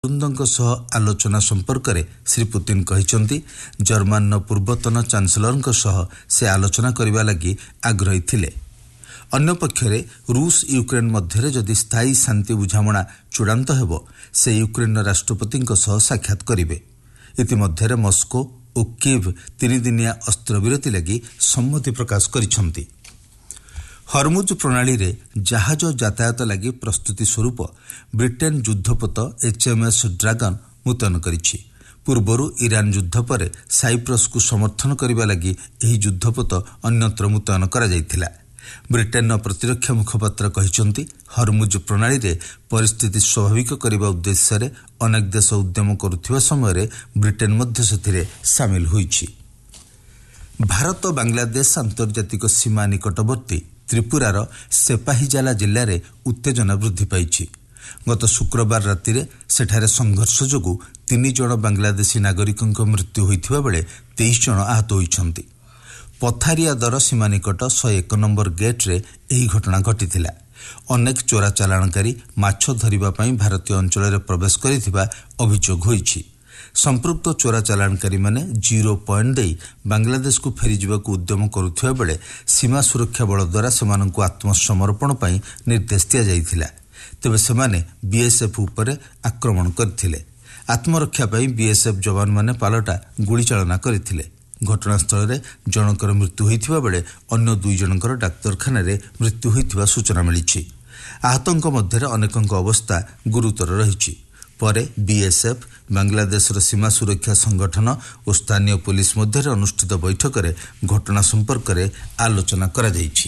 ବୃନ୍ଦଙ୍କ ସହ ଆଲୋଚନା ସମ୍ପର୍କରେ ଶ୍ରୀ ପୁତିନ କହିଛନ୍ତି ଜର୍ମାନର ପୂର୍ବତନ ଚାନ୍ସେଲରଙ୍କ ସହ ସେ ଆଲୋଚନା କରିବା ଲାଗି ଆଗ୍ରହୀ ଥିଲେ। ଅନ୍ୟପକ୍ଷରେ ରୁଷ ୟୁକ୍ରେନ ମଧ୍ୟରେ ଯଦି ସ୍ଥାୟୀ ଶାନ୍ତି ବୁଝାମଣା ଚୂଡ଼ାନ୍ତ ହେବ ସେ ୟୁକ୍ରେନର ରାଷ୍ଟ୍ରପତିଙ୍କ ସହ ସାକ୍ଷାତ କରିବେ। ଇତିମଧ୍ୟରେ ମସ୍କୋ ଓ କିଏଭ୍ 3 ଦିନିଆ ଅସ୍ତ୍ରବିରତି ଲାଗି ସମ୍ମତି ପ୍ରକାଶ କରିଛନ୍ତି। ହରମୁଜ ପ୍ରଣାଳୀରେ ଜାହାଜ ଯାତାୟାତ ଲାଗି ପ୍ରସ୍ତୁତି ସ୍ୱରୂପ ବ୍ରିଟେନ୍ ଯୁଦ୍ଧପୋତ HMS ଡ୍ରାଗନ ମୁତୟନ କରିଛି। ପୂର୍ବରୁ ଇରାନ ଯୁଦ୍ଧ ପରେ ସାଇପ୍ରସକୁ ସମର୍ଥନ କରିବା ଲାଗି ଏହି ଯୁଦ୍ଧପୋତ ଅନ୍ୟତ୍ର ମୁତୟନ କରାଯାଇଥିଲା। ବ୍ରିଟେନ୍ର ପ୍ରତିରକ୍ଷା ମୁଖପାତ୍ର କହିଛନ୍ତି ହରମୁଜ ପ୍ରଣାଳୀରେ ପରିସ୍ଥିତି ସ୍ୱାଭାବିକ କରିବା ଉଦ୍ଦେଶ୍ୟରେ ଅନେକ ଦେଶ ଉଦ୍ୟମ କରୁଥିବା ସମୟରେ ବ୍ରିଟେନ୍ ମଧ୍ୟ ସେଥିରେ ସାମିଲ ହୋଇଛି। ଭାରତ ବାଂଲାଦେଶ ଆନ୍ତର୍ଜାତିକ ସୀମା ନିକଟବର୍ତ୍ତୀ ତ୍ରିପୁରାର ସେପାହିଜାଲା ଜିଲ୍ଲାରେ ଉତ୍ତେଜନା ବୃଦ୍ଧି ପାଇଛି। ଗତ ଶୁକ୍ରବାର ରାତିରେ ସେଠାରେ ସଂଘର୍ଷ ଯୋଗୁଁ 3 ଜଣ ବାଂଲାଦେଶୀ ନାଗରିକଙ୍କ ମୃତ୍ୟୁ ହୋଇଥିବା ବେଳେ 23 ଜଣ ଆହତ ହୋଇଛନ୍ତି। ପଥାରିଆ ଦର ସୀମା ନିକଟ 101 ନମ୍ବର ଗେଟ୍ରେ ଏହି ଘଟଣା ଘଟିଥିଲା। ଅନେକ ଚୋରା ଚାଲାଣକାରୀ ମାଛ ଧରିବା ପାଇଁ ଭାରତୀୟ ଅଞ୍ଚଳରେ ପ୍ରବେଶ କରିଥିବା ଅଭିଯୋଗ ହୋଇଛି। ସମ୍ପୃକ୍ତ ଚୋରା ଚାଲାଣକାରୀମାନେ 0 ପଏଣ୍ଟ ଦେଇ ବାଂଲାଦେଶକୁ ଫେରିଯିବାକୁ ଉଦ୍ୟମ କରୁଥିବା ବେଳେ ସୀମା ସୁରକ୍ଷା ବଳ ଦ୍ୱାରା ସେମାନଙ୍କୁ ଆତ୍ମସମର୍ପଣ ପାଇଁ ନିର୍ଦ୍ଦେଶ ଦିଆଯାଇଥିଲା। ତେବେ ସେମାନେ ବିଏସ୍ଏଫ୍ ଉପରେ ଆକ୍ରମଣ କରିଥିଲେ। ଆତ୍ମରକ୍ଷା ପାଇଁ ବିଏସ୍ଏଫ୍ ଯବାନମାନେ ପାଲଟା ଗୁଳିଚାଳନା କରିଥିଲେ। ଘଟଣାସ୍ଥଳରେ ଜଣଙ୍କର ମୃତ୍ୟୁ ହୋଇଥିବା ବେଳେ ଅନ୍ୟ 2 ଜଣଙ୍କର ଡାକ୍ତରଖାନାରେ ମୃତ୍ୟୁ ହୋଇଥିବା ସୂଚନା ମିଳିଛି। ଆହତଙ୍କ ମଧ୍ୟରେ ଅନେକଙ୍କ ଅବସ୍ଥା ଗୁରୁତର ରହିଛି। ପରେ ବିଏସ୍ଏଫ୍ ବାଂଲାଦେଶର ସୀମା ସୁରକ୍ଷା ସଂଗଠନ ଓ ସ୍ଥାନୀୟ ପୁଲିସ ମଧ୍ୟରେ ଅନୁଷ୍ଠିତ ବୈଠକରେ ଘଟଣା ସମ୍ପର୍କରେ ଆଲୋଚନା କରାଯାଇଛି।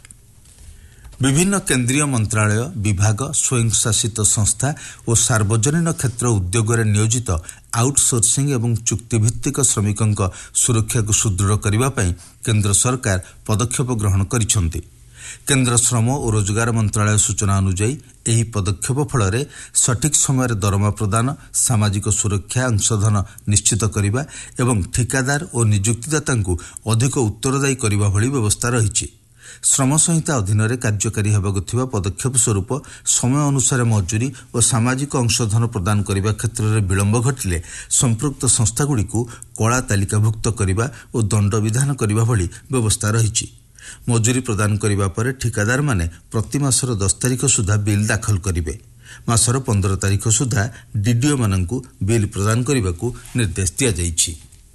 ବିଭିନ୍ନ କେନ୍ଦ୍ରୀୟ ମନ୍ତ୍ରଣାଳୟ, ବିଭାଗ, ସ୍ୱୟଂଶାସିତ ସଂସ୍ଥା ଓ ସାର୍ବଜନୀନ କ୍ଷେତ୍ର ଉଦ୍ୟୋଗରେ ନିୟୋଜିତ ଆଉଟସୋର୍ସିଂ ଏବଂ ଚୁକ୍ତିଭିତ୍ତିକ ଶ୍ରମିକଙ୍କ ସୁରକ୍ଷାକୁ ସୁଦୃଢ଼ କରିବା ପାଇଁ କେନ୍ଦ୍ର ସରକାର ପଦକ୍ଷେପ ଗ୍ରହଣ କରିଛନ୍ତି। କେନ୍ଦ୍ର ଶ୍ରମ ଓ ରୋଜଗାର ମନ୍ତ୍ରଣାଳୟ ସୂଚନା ଅନୁଯାୟୀ ଏହି ପଦକ୍ଷେପ ଫଳରେ ସଠିକ୍ ସମୟରେ ଦରମା ପ୍ରଦାନ, ସାମାଜିକ ସୁରକ୍ଷା ଅଂଶଧନ ନିଶ୍ଚିତ କରିବା ଏବଂ ଠିକାଦାର ଓ ନିଯୁକ୍ତିଦାତାଙ୍କୁ ଅଧିକ ଉତ୍ତରଦାୟୀ କରିବା ଭଳି ବ୍ୟବସ୍ଥା ରହିଛି। ଶ୍ରମ ସଂହିତା ଅଧୀନରେ କାର୍ଯ୍ୟକାରୀ ହେବାକୁ ଥିବା ପଦକ୍ଷେପ ସ୍ୱରୂପ ସମୟ ଅନୁସାରେ ମଜୁରୀ ଓ ସାମାଜିକ ଅଂଶଧନ ପ୍ରଦାନ କରିବା କ୍ଷେତ୍ରରେ ବିଳମ୍ବ ଘଟିଲେ ସମ୍ପୃକ୍ତ ସଂସ୍ଥାଗୁଡ଼ିକୁ କଳା ତାଲିକାଭୁକ୍ତ କରିବା ଓ ଦଣ୍ଡବିଧାନ କରିବା ଭଳି ବ୍ୟବସ୍ଥା ରହିଛି। ମଜୁରୀ ପ୍ରଦାନ କରିବା ପରେ ଠିକାଦାରମାନେ ପ୍ରତି ମାସର 10 ତାରିଖ ସୁଦ୍ଧା ବିଲ୍ ଦାଖଲ କରିବେ। ମାସର 15 ତାରିଖ ସୁଦ୍ଧା ଡିଡିଓମାନଙ୍କୁ ବିଲ୍ ପ୍ରଦାନ କରିବାକୁ ନିର୍ଦ୍ଦେଶ ଦିଆଯାଇଛି।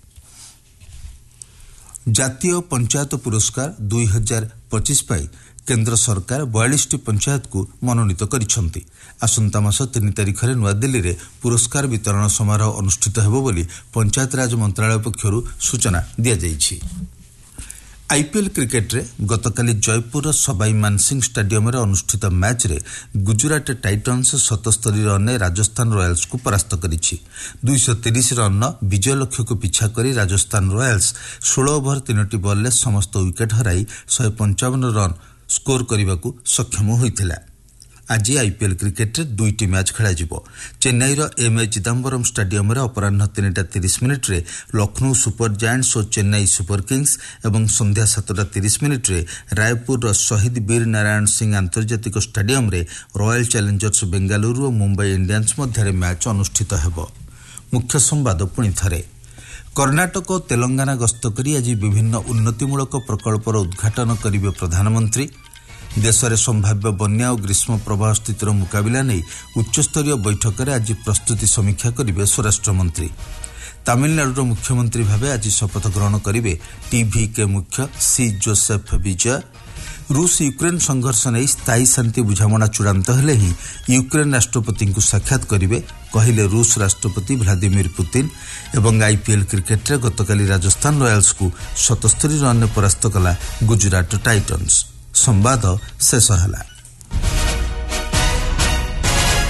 ଜାତୀୟ ପଞ୍ଚାୟତ ପୁରସ୍କାର 2025 ପାଇଁ କେନ୍ଦ୍ର ସରକାର 42ଟି ପଞ୍ଚାୟତକୁ ମନୋନୀତ କରିଛନ୍ତି। ଆସନ୍ତା ମାସ 3 ତାରିଖରେ ନୂଆଦିଲ୍ଲୀରେ ପୁରସ୍କାର ବିତରଣ ସମାରୋହ ଅନୁଷ୍ଠିତ ହେବ ବୋଲି ପଞ୍ଚାୟତରାଜ ମନ୍ତ୍ରଣାଳୟ ପକ୍ଷରୁ ସୂଚନା ଦିଆଯାଇଛି। ଆଇପିଏଲ୍ କ୍ରିକେଟରେ ଗତକାଲି ଜୟପୁରର ସବାଇ ମାନସିଂ ଷ୍ଟାଡିୟମରେ ଅନୁଷ୍ଠିତ ମ୍ୟାଚ୍ରେ ଗୁଜରାଟ ଟାଇଟନ୍ସ 77 ରନ୍ରେ ରାଜସ୍ଥାନ ରୟାଲ୍ସକୁ ପରାସ୍ତ କରିଛି। 230 ରନ୍ର ବିଜୟ ଲକ୍ଷ୍ୟକୁ ପିଛା କରି ରାଜସ୍ଥାନ ରୟାଲ୍ସ 16 ଓଭର 3ଟି ବଲ୍ରେ ସମସ୍ତ ୱିକେଟ୍ ହରାଇ 155 ରନ୍ ସ୍କୋର କରିବାକୁ ସକ୍ଷମ ହୋଇଥିଲା। ଆଜି ଆଇପିଏଲ୍ କ୍ରିକେଟରେ 2ଟି ମ୍ୟାଚ୍ ଖେଳାଯିବ। ଚେନ୍ନାଇର ଏମ୍ଏ ଚିଦାମ୍ବରମ୍ ଷ୍ଟାଡିୟମରେ ଅପରାହ୍ନ 3:30 ଲକ୍ଷ୍ନୌ ସୁପର ଜାୟାଣ୍ଟସ୍ ଓ ଚେନ୍ନାଇ ସୁପର କିଙ୍ଗସ୍ ଏବଂ ସନ୍ଧ୍ୟା 7:30 ରାୟପୁରର ଶହୀଦ ବୀର ନାରାୟଣ ସିଂ ଆନ୍ତର୍ଜାତିକ ଷ୍ଟାଡିୟମରେ ରୟାଲ ଚ୍ୟାଲେଞ୍ଜର୍ସ ବେଙ୍ଗାଲୁରୁ ଓ ମୁମ୍ବାଇ ଇଣ୍ଡିଆନ୍ସ ମଧ୍ୟରେ ମ୍ୟାଚ୍ ଅନୁଷ୍ଠିତ ହେବ। ମୁଖ୍ୟ ସମ୍ବାଦ ପୁଣି ଥରେ। କର୍ଣ୍ଣାଟକ ଓ ତେଲଙ୍ଗାନା ଗସ୍ତ କରି ଆଜି ବିଭିନ୍ନ ଉନ୍ନତିମୂଳକ ପ୍ରକଳ୍ପର ଉଦ୍ଘାଟନ କରିବେ ପ୍ରଧାନମନ୍ତ୍ରୀ। ଦେଶରେ ସମ୍ଭାବ୍ୟ ବନ୍ୟା ଓ ଗ୍ରୀଷ୍ମ ପ୍ରବାହ ସ୍ଥିତିର ମୁକାବିଲା ନେଇ ଉଚ୍ଚସ୍ତରୀୟ ବୈଠକରେ ଆଜି ପ୍ରସ୍ତୁତି ସମୀକ୍ଷା କରିବେ ସ୍ୱରାଷ୍ଟ୍ରମନ୍ତ୍ରୀ। ତାମିଲନାଡୁର ମୁଖ୍ୟମନ୍ତ୍ରୀ ଭାବେ ଆଜି ଶପଥ ଗ୍ରହଣ କରିବେ ଟିଭିକେ ମୁଖ୍ୟ ସି ଜୋସେଫ ବିଜୟ। ରୁଷ ୟୁକ୍ରେନ ସଂଘର୍ଷ ନେଇ ସ୍ଥାୟୀ ଶାନ୍ତି ବୁଝାମଣା ଚୂଡ଼ାନ୍ତ ହେଲେ ହିଁ ୟୁକ୍ରେନ ରାଷ୍ଟ୍ରପତିଙ୍କୁ ସାକ୍ଷାତ କରିବେ କହିଲେ ରୁଷ ରାଷ୍ଟ୍ରପତି ଭ୍ଲାଦିମିର ପୁତିନ। ଏବଂ ଆଇପିଏଲ୍ କ୍ରିକେଟରେ ଗତକାଲି ରାଜସ୍ଥାନ ରୟାଲ୍ସକୁ 77 ରନ୍ରେ ପରାସ୍ତ କଲା ଗୁଜରାଟ ଟାଇଟନ୍ସ। ସମ୍ବାଦ ଶେଷ ହେଲା।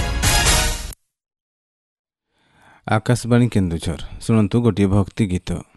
ଆକାଶବାଣୀ କେନ୍ଦୁଝର ଶୁଣନ୍ତୁ ଗୋଟିଏ ଭକ୍ତି ଗୀତ।